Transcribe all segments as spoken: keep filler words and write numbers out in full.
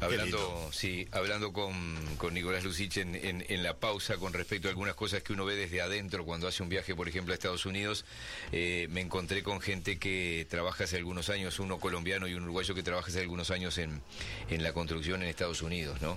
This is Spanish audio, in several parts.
Hablando, sí, hablando con, con Nicolás Lucich en, en, en la pausa con respecto a algunas cosas que uno ve desde adentro cuando hace un viaje, por ejemplo, a Estados Unidos, eh, me encontré con gente que trabaja hace algunos años, uno colombiano y un uruguayo que trabaja hace algunos años en, en la construcción en Estados Unidos, ¿no?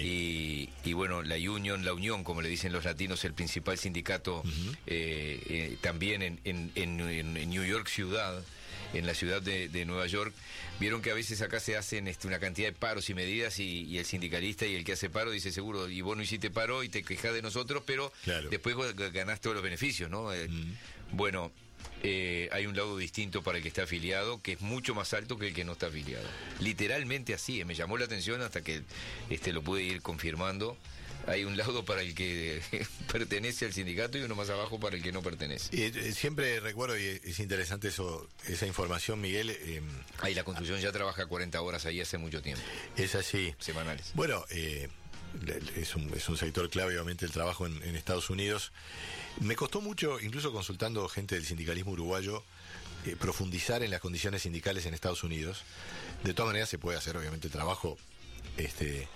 Sí. Y, y bueno, la Union, la Unión, como le dicen los latinos, el principal sindicato uh-huh. eh, eh, también en, en, en, en New York ciudad, en la ciudad de, de Nueva York, vieron que a veces acá se hacen este, una cantidad de paros y medidas y, y el sindicalista y el que hace paro dice seguro, y vos no hiciste paro y te quejás de nosotros, pero claro. después ganás todos los beneficios, ¿no? Eh, mm. Bueno, eh, hay un lado distinto para el que está afiliado, que es mucho más alto que el que no está afiliado. Literalmente así, eh, me llamó la atención hasta que este, lo pude ir confirmando. Hay un lado para el que pertenece al sindicato y uno más abajo para el que no pertenece. Y, eh, siempre recuerdo, y es interesante eso, esa información, Miguel. Eh, ahí la construcción ya trabaja cuarenta horas ahí hace mucho tiempo. Es así. Semanales. Bueno, eh, es, un, es un sector clave, obviamente, el trabajo en, en Estados Unidos. Me costó mucho, incluso consultando gente del sindicalismo uruguayo, eh, profundizar en las condiciones sindicales en Estados Unidos. De todas maneras se puede hacer, obviamente, el trabajo... este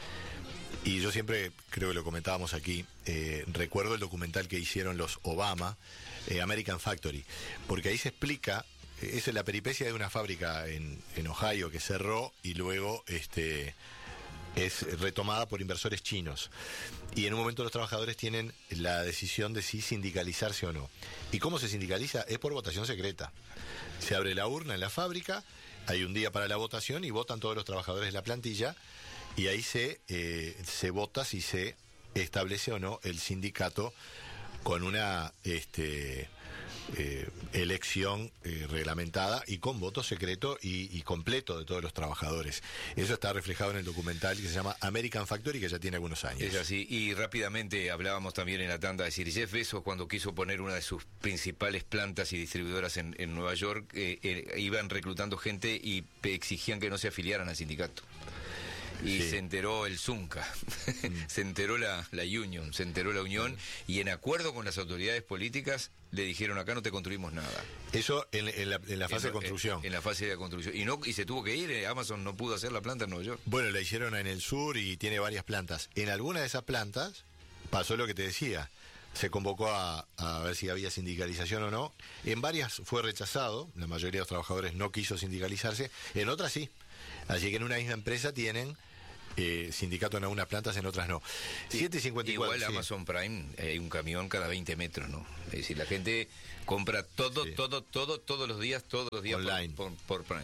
Y yo siempre, creo que lo comentábamos aquí, eh, recuerdo el documental que hicieron los Obama, eh, American Factory, porque ahí se explica, eh, esa es la peripecia de una fábrica en, en Ohio que cerró y luego este es retomada por inversores chinos. Y en un momento los trabajadores tienen la decisión de si sindicalizarse o no. ¿Y cómo se sindicaliza? Es por votación secreta. Se abre la urna en la fábrica, hay un día para la votación y votan todos los trabajadores de la plantilla. Y ahí se, eh, se vota si se establece o no el sindicato con una este, eh, elección eh, reglamentada y con voto secreto y, y completo de todos los trabajadores. Eso está reflejado en el documental que se llama American Factory, que ya tiene algunos años. Es así, y rápidamente hablábamos también en la tanda, es decir, Jeff Bezos, cuando quiso poner una de sus principales plantas y distribuidoras en, en Nueva York, eh, eh, iban reclutando gente y exigían que no se afiliaran al sindicato. Y sí. se enteró el Zunca, mm. se enteró la, la Union, se enteró la Unión, mm. y en acuerdo con las autoridades políticas le dijeron acá no te construimos nada. Eso en, en, la, en la fase en, de construcción. En, en la fase de construcción. Y no y se tuvo que ir, eh, Amazon no pudo hacer la planta en Nueva York. Bueno, la hicieron en el sur y tiene varias plantas. En alguna de esas plantas pasó lo que te decía. Se convocó a, a ver si había sindicalización o no. En varias fue rechazado, la mayoría de los trabajadores no quiso sindicalizarse, en otras sí. Así que en una misma empresa tienen eh, sindicato en algunas plantas, en otras no. Sí, siete cincuenta y cuatro. Igual sí. Amazon Prime, hay eh, un camión cada veinte metros, ¿no? Es decir, la gente compra todo, sí. todo, todo, todos los días, todos los días online por, por, por Prime.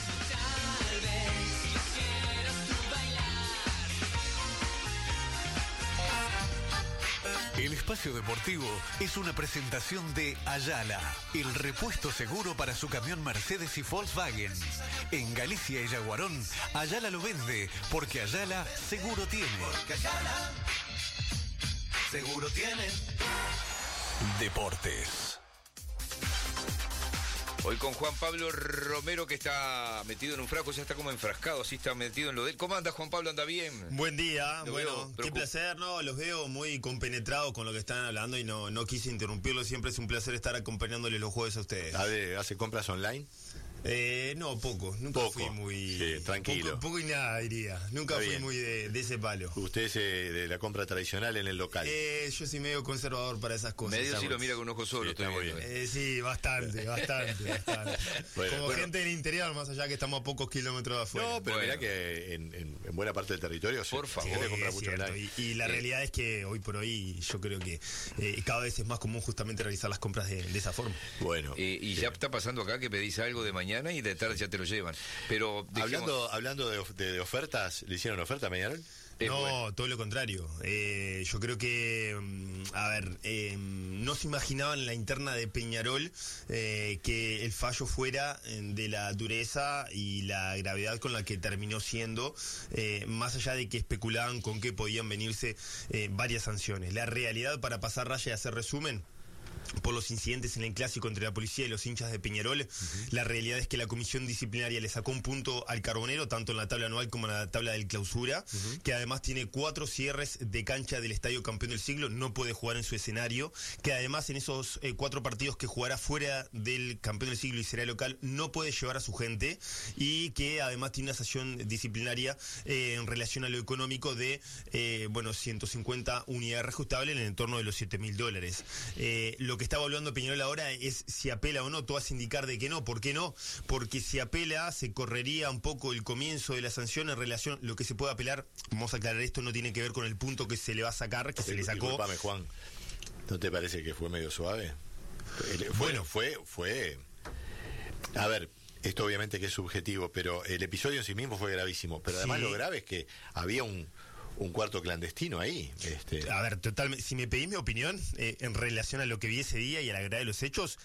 El espacio deportivo es una presentación de Ayala, el repuesto seguro para su camión Mercedes y Volkswagen. En Galicia y Yaguarón, Ayala lo vende, porque Ayala seguro tiene. Porque Ayala seguro tiene. Deportes. Hoy con Juan Pablo Romero, que está metido en un frasco, ya está como enfrascado, así está metido en lo de él. ¿Cómo anda, Juan Pablo? ¿Anda bien? Buen día, lo bueno, qué placer, ¿no? Los veo muy compenetrados con lo que están hablando y no, no quise interrumpirlo, siempre es un placer estar acompañándoles los jueves a ustedes. A ver, ¿hace compras online? Eh, no, poco, nunca poco. fui muy... Sí, tranquilo. Poco, poco y nada, diría, nunca Está fui bien. muy de, de ese palo. Usted es eh, de la compra tradicional en el local. Eh, yo soy medio conservador para esas cosas. Medio ¿sabes? si lo mira con ojos solo, Sí, estoy muy viendo. bien. Eh, sí, bastante, bastante, bastante. Bueno, Como bueno. gente del interior, más allá que estamos a pocos kilómetros de afuera. No, pero Bueno. mirá que en, en, en buena parte del territorio Por se, favor. se Sí, compra es mucho cierto. online. Y, y la Eh. realidad es que hoy por hoy yo creo que eh, cada vez es más común justamente realizar las compras de, de esa forma. Bueno. Eh, y sí. ya está pasando acá que pedís algo de mañana y de tarde ya te lo llevan. Pero dejemos- Hablando, hablando de, of- de, de ofertas, ¿le hicieron oferta a Peñarol? Es no, bueno. todo lo contrario. Eh, yo creo que, mm, a ver, eh, no se imaginaban en la interna de Peñarol eh, que el fallo fuera eh, de la dureza y la gravedad con la que terminó siendo, eh, más allá de que especulaban con que podían venirse eh, varias sanciones. La realidad, para pasar raya y hacer resumen, por los incidentes en el clásico entre la policía y los hinchas de Peñarol. Uh-huh. La realidad es que la comisión disciplinaria le sacó un punto al Carbonero, tanto en la tabla anual como en la tabla del clausura, uh-huh. que además tiene cuatro cierres de cancha del Estadio Campeón del Siglo, no puede jugar en su escenario, que además en esos eh, cuatro partidos que jugará fuera del Campeón del Siglo y será local, no puede llevar a su gente, y que además tiene una sanción disciplinaria eh, en relación a lo económico de, eh, bueno, ciento cincuenta unidades reajustables en el entorno de los siete mil dólares. Eh, lo que está evaluando Peñarol ahora es si apela o no. Tú vas a indicar de que no. ¿Por qué no? Porque si apela, se correría un poco el comienzo de la sanción en relación, lo que se puede apelar, vamos a aclarar, esto no tiene que ver con el punto que se le va a sacar, que sí, se le sacó. Disculpame, Juan, ¿no te parece que fue medio suave? Fue, bueno, fue, fue, a ver, esto obviamente que es subjetivo, pero el episodio en sí mismo fue gravísimo, pero además sí. Lo grave es que había un un cuarto clandestino ahí. Este. A ver, totalmente, si me pedís mi opinión eh, en relación a lo que vi ese día y a la gravedad de los hechos,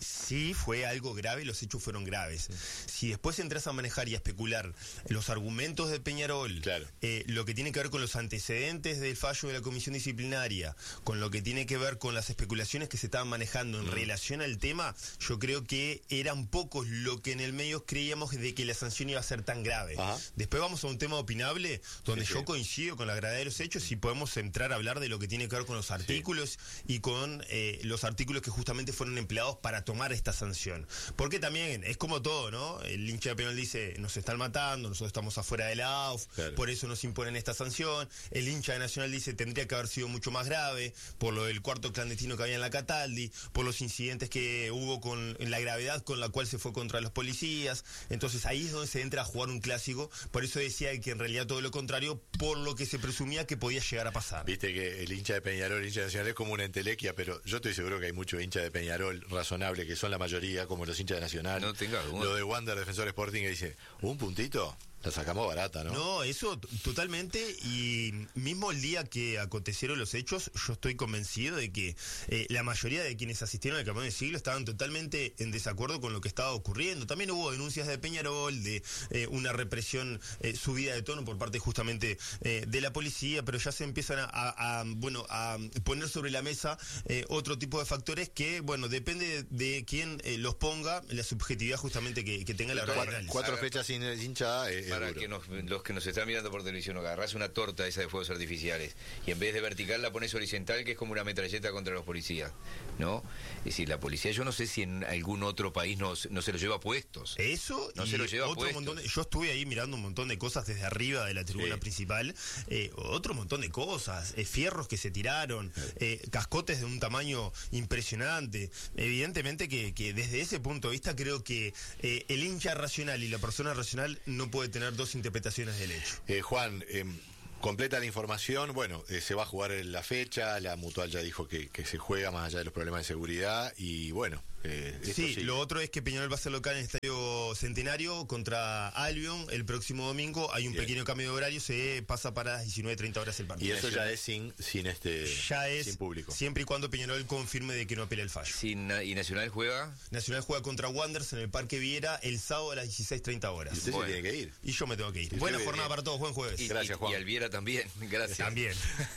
sí fue algo grave, los hechos fueron graves. Sí. Si después entras a manejar y a especular los argumentos de Peñarol, claro. eh, lo que tiene que ver con los antecedentes del fallo de la comisión disciplinaria, con lo que tiene que ver con las especulaciones que se estaban manejando en mm. relación al tema, yo creo que eran pocos lo que en el medio creíamos de que la sanción iba a ser tan grave. Ajá. Después vamos a un tema opinable, donde sí, yo sí. coincido con la gravedad de los hechos y podemos entrar a hablar de lo que tiene que ver con los artículos sí. y con eh, los artículos que justamente fueron empleados para tomar esta sanción. Porque también es como todo, ¿no? El hincha de Peñarol dice, nos están matando, nosotros estamos afuera de la A U F, claro. por eso nos imponen esta sanción. El hincha de Nacional dice, tendría que haber sido mucho más grave, por lo del cuarto clandestino que había en la Cataldi, por los incidentes que hubo con la gravedad con la cual se fue contra los policías. Entonces ahí es donde se entra a jugar un clásico. Por eso decía que en realidad todo lo contrario, por lo que se presumía que podía llegar a pasar. Viste que el hincha de Peñarol, el hincha de Nacional es como una entelequia, pero yo estoy seguro que hay muchos hinchas de Peñarol razonable, que son la mayoría, como los hinchas de Nacional. No tenga duda. Lo de Wander, Defensor Sporting, que dice, un puntito, la sacamos barata, ¿no? No, eso totalmente, y mismo el día que acontecieron los hechos, yo estoy convencido de que eh, la mayoría de quienes asistieron al Campeón del Siglo estaban totalmente en desacuerdo con lo que estaba ocurriendo. También hubo denuncias de Peñarol, de eh, una represión eh, subida de tono por parte justamente eh, de la policía, pero ya se empiezan a, a, a bueno a poner sobre la mesa eh, otro tipo de factores que, bueno, depende de, de quién eh, los ponga, la subjetividad justamente que, que tenga la verdad. Cuatro, cuatro fechas sin hincha. Eh, Para que nos, los que nos están mirando por televisión, agarrás una torta esa de fuegos artificiales y en vez de vertical la pones horizontal, que es como una metralleta contra los policías, ¿no? Es decir, la policía, yo no sé si en algún otro país no, no se lo lleva puestos. Eso, no y se lo lleva otro puestos. Montón de, yo estuve ahí mirando un montón de cosas desde arriba de la tribuna sí. principal, eh, otro montón de cosas, eh, fierros que se tiraron, eh, cascotes de un tamaño impresionante. Evidentemente que, que desde ese punto de vista creo que eh, el hincha racional y la persona racional no puede tener dos interpretaciones del hecho. Eh, Juan, eh, completa la información. Bueno, eh, se va a jugar en la fecha, la Mutual ya dijo que, que se juega más allá de los problemas de seguridad y bueno. Eh, sí, sí, lo otro es que Peñarol va a ser local en el Estadio Centenario contra Albion el próximo domingo. Hay un Bien. pequeño cambio de horario, se pasa para las diecinueve treinta horas el partido. Y eso ya es sin sin este ya es sin público. Siempre y cuando Peñarol confirme de que no apela el fallo. Sin, ¿y Nacional juega? Nacional juega contra Wanderers en el Parque Viera el sábado a las dieciséis treinta horas. Y usted bueno. se tiene que ir. Y yo me tengo que ir. Buena jornada bien. para todos, buen jueves. Y, Gracias, Juan. Y Alviera también, gracias. También.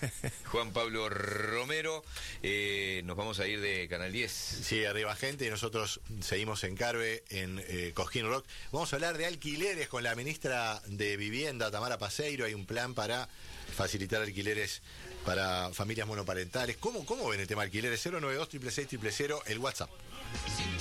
Juan Pablo Romero, eh, nos vamos a ir de Canal diez. Sí, arriba gente, y nosotros seguimos en Carve, en eh, Cosquín Rock. Vamos a hablar de alquileres con la ministra de Vivienda, Tamara Paseiro. Hay un plan para facilitar alquileres para familias monoparentales. ¿Cómo, cómo ven el tema de alquileres? cero nueve dos, seis seis seis cero cero, el WhatsApp.